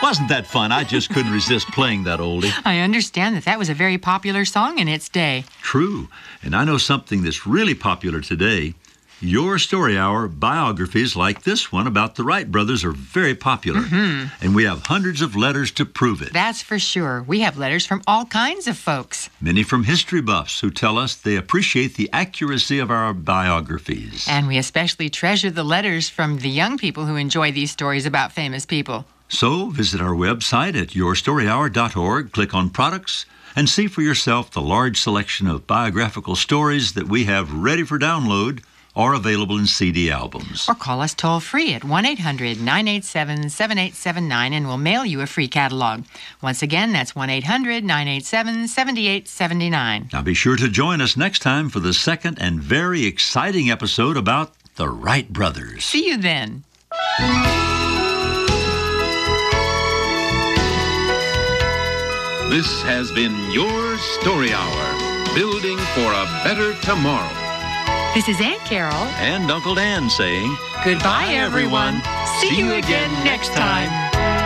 Wasn't that fun? I just couldn't resist playing that oldie. I understand that was a very popular song in its day. True. And I know something that's really popular today. Your Story Hour biographies like this one about the Wright brothers are very popular. And we have hundreds of letters to prove it. That's for sure. We have letters from all kinds of folks. Many from history buffs who tell us they appreciate the accuracy of our biographies. And we especially treasure the letters from the young people who enjoy these stories about famous people. So visit our website at yourstoryhour.org, click on Products, and see for yourself the large selection of biographical stories that we have ready for download or available in CD albums. Or call us toll-free at 1-800-987-7879 and we'll mail you a free catalog. Once again, that's 1-800-987-7879. Now be sure to join us next time for the second and very exciting episode about the Wright brothers. See you then. This has been Your Story Hour, building for a better tomorrow. This is Aunt Carol. And Uncle Dan saying, Goodbye, everyone. See you again next time.